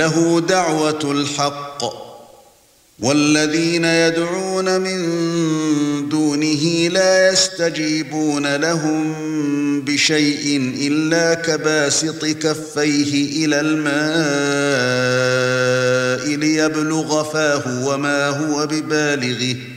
له دعوة الحق والذين يدعون من دونه لا يستجيبون لهم بشيء إلا كباسط كفيه إلى الماء ليبلغ فاه وما هو ببالغه